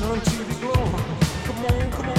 down to the glow. Come on, come on.